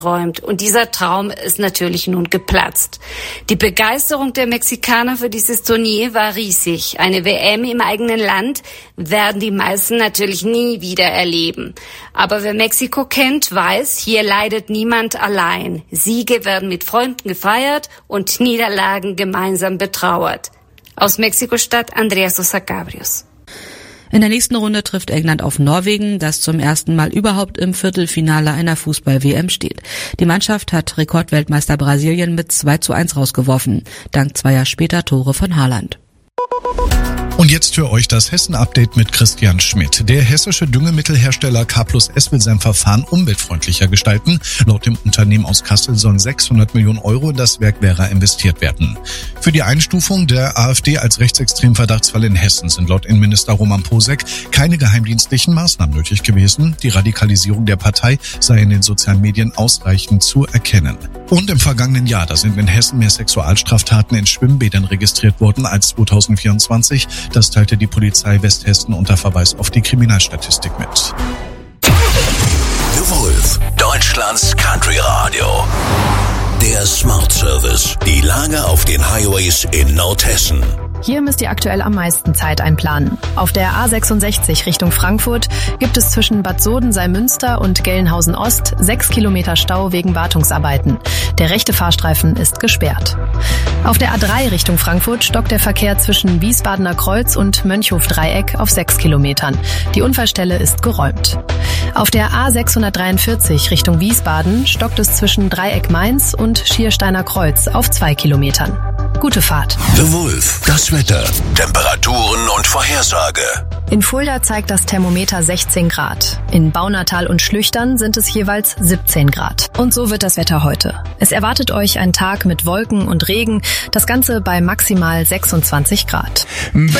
Und dieser Traum ist natürlich nun geplatzt. Die Begeisterung der Mexikaner für dieses Turnier war riesig. Eine WM im eigenen Land werden die meisten natürlich nie wieder erleben. Aber wer Mexiko kennt, weiß, hier leidet niemand allein. Siege werden mit Freunden gefeiert und Niederlagen gemeinsam betrauert. Aus Mexiko-Stadt Andrea Sosa Cabrios. In der nächsten Runde trifft England auf Norwegen, das zum ersten Mal überhaupt im Viertelfinale einer Fußball-WM steht. Die Mannschaft hat Rekordweltmeister Brasilien mit 2:1 rausgeworfen, dank zweier später Tore von Haaland. Und jetzt für euch das Hessen-Update mit Christian Schmidt. Der hessische Düngemittelhersteller K+S will sein Verfahren umweltfreundlicher gestalten. Laut dem Unternehmen aus Kassel sollen 600 Millionen Euro in das Werk Werra investiert werden. Für die Einstufung der AfD als rechtsextremen Verdachtsfall in Hessen sind laut Innenminister Roman Posek keine geheimdienstlichen Maßnahmen nötig gewesen. Die Radikalisierung der Partei sei in den sozialen Medien ausreichend zu erkennen. Und im vergangenen Jahr, da sind in Hessen mehr Sexualstraftaten in Schwimmbädern registriert worden als 2024. Das teilte die Polizei Westhessen unter Verweis auf die Kriminalstatistik mit. The Wolf, Deutschlands Country Radio. Der Smart Service. Die Lage auf den Highways in Nordhessen. Hier müsst ihr aktuell am meisten Zeit einplanen. Auf der A66 Richtung Frankfurt gibt es zwischen Bad Soden-Salmünster und Gelnhausen Ost 6 Kilometer Stau wegen Wartungsarbeiten. Der rechte Fahrstreifen ist gesperrt. Auf der A3 Richtung Frankfurt stockt der Verkehr zwischen Wiesbadener Kreuz und Mönchhof-Dreieck auf 6 Kilometern. Die Unfallstelle ist geräumt. Auf der A643 Richtung Wiesbaden stockt es zwischen Dreieck Mainz und Schiersteiner Kreuz auf 2 Kilometern. Gute Fahrt. The Wolf, das Wetter, Temperaturen und Vorhersage. In Fulda zeigt das Thermometer 16 Grad. In Baunatal und Schlüchtern sind es jeweils 17 Grad. Und so wird das Wetter heute. Es erwartet euch ein Tag mit Wolken und Regen, das Ganze bei maximal 26 Grad.